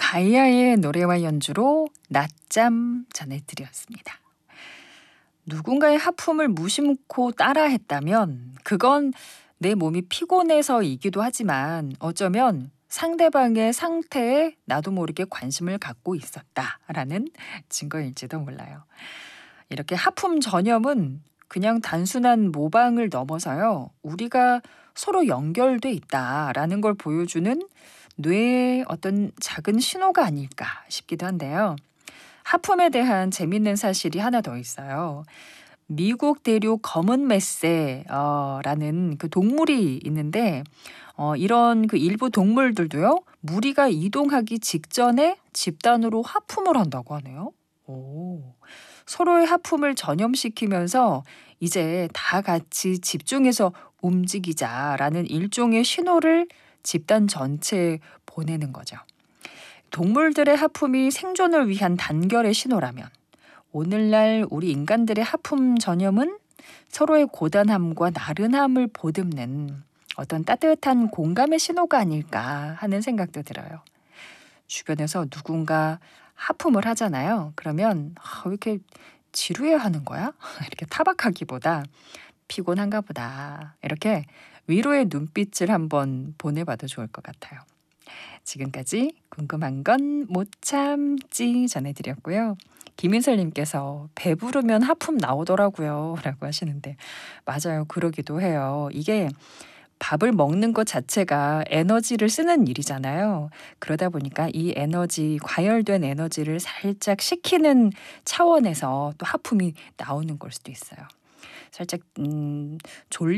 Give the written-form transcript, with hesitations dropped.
바이아의 노래와 연주로 낮잠 전해드렸습니다. 누군가의 하품을 무심코 따라했다면 그건 내 몸이 피곤해서이기도 하지만 어쩌면 상대방의 상태에 나도 모르게 관심을 갖고 있었다라는 증거일지도 몰라요. 이렇게 하품 전염은 그냥 단순한 모방을 넘어서요. 우리가 서로 연결돼 있다라는 걸 보여주는 뇌의 어떤 작은 신호가 아닐까 싶기도 한데요. 하품에 대한 재밌는 사실이 하나 더 있어요. 미국 대륙 검은 메새라는 그 동물이 있는데 이런 그 일부 동물들도요. 무리가 이동하기 직전에 집단으로 하품을 한다고 하네요. 오. 서로의 하품을 전염시키면서 이제 다 같이 집중해서 움직이자라는 일종의 신호를 집단 전체에 보내는 거죠. 동물들의 하품이 생존을 위한 단결의 신호라면 오늘날 우리 인간들의 하품 전염은 서로의 고단함과 나른함을 보듬는 어떤 따뜻한 공감의 신호가 아닐까 하는 생각도 들어요. 주변에서 누군가 하품을 하잖아요. 그러면 왜 이렇게 지루해하는 거야? 이렇게 타박하기보다 피곤한가 보다. 이렇게 위로의 눈빛을 한번 보내봐도 좋을 것 같아요. 지금까지 궁금한 건 못 참지 전해드렸고요. 김인설님께서 배부르면 하품 나오더라고요 라고 하시는데 맞아요. 그러기도 해요. 이게 밥을 먹는 것 자체가 에너지를 쓰는 일이잖아요. 그러다 보니까 이 에너지, 과열된 에너지를 살짝 식히는 차원에서 또 하품이 나오는 걸 수도 있어요. 살짝 졸